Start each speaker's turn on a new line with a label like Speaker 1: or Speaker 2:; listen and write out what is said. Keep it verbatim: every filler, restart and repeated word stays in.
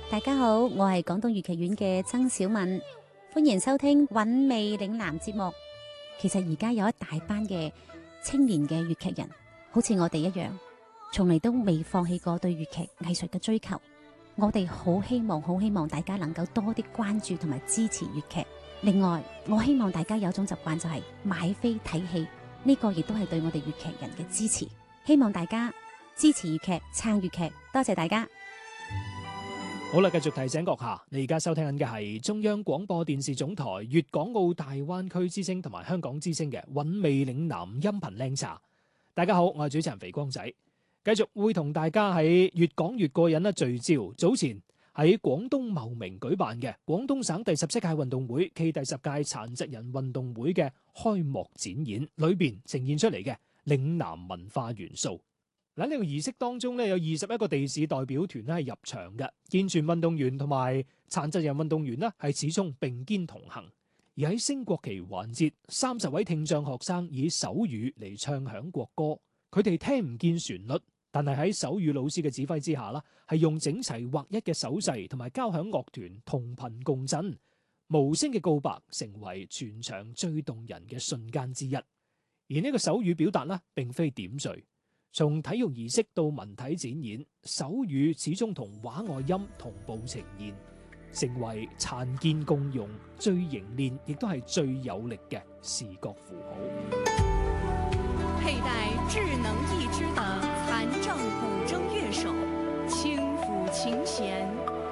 Speaker 1: 大家好，我係廣東粵劇院嘅曾小敏，歡迎收聽韻味嶺南節目。其實而家有一大班嘅青年嘅粵劇人，好似我哋一樣，從嚟都未放棄過對粵劇藝術嘅追求。我哋好希望，好希望大家能夠多啲關注同埋支持粵劇。另外，我希望大家有種習慣就係買飛睇戲，呢個亦都係對我哋粵劇人嘅支持。希望大家支持粵劇，撐粵劇，多謝大家。
Speaker 2: 好啦，繼續提醒閣下，你而家收聽緊嘅係中央廣播電視總台粵港澳大灣區之聲同埋香港之聲嘅韻味嶺南音頻靚茶。大家好，我係主持人肥光仔，繼續會同大家喺越講越過癮啦聚焦。早前喺廣東茂名舉辦嘅廣東省第十七屆運動會暨第十屆殘疾人運動會嘅開幕展演裏邊呈現出嚟嘅嶺南文化元素。喺呢個儀式當中咧，有二十一個地市代表團咧係入場嘅，健全運動員同埋殘疾人運動員咧係始終並肩同行。而喺升國旗環節，三十位聽障學生以手語嚟唱響國歌，佢哋聽唔見旋律，但係喺手語老師嘅指揮之下啦，係用整齊劃一嘅手勢同埋交響樂團同頻共振，無聲嘅告白成為全場最動人嘅瞬間之一。而呢個手語表達咧，並非點綴。從體育儀式到文體展演，手語始終同畫外音同步呈現，成為殘健共融最凝練亦都係最有力嘅視覺符號。
Speaker 3: 佩戴智能義肢的殘障古箏樂手，輕撫琴弦。